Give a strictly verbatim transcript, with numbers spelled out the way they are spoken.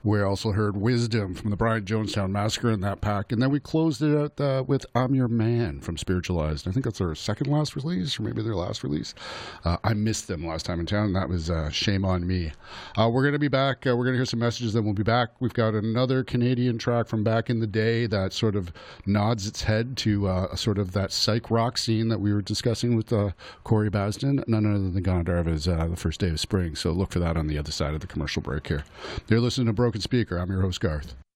We also heard Wisdom from the Brian Jonestown Massacre in that pack. And then we closed it out uh, with I'm Your Man from Spiritualized. I think that's their second last release, or maybe their last release. Uh, I missed them last time in town, and that was uh, shame on me. Uh, we're going to be back. Uh, we're going to hear some messages, then we'll be back. We've got another Canadian track from back in the day that sort of nods its head to uh, sort of that psych rock scene that we were discussing with uh, Corey Basden. None other than Gandharva's uh, The First Day of Spring. So look for that on the other side of the commercial break here. You're listening to Broken Speaker. I'm your host, Garth.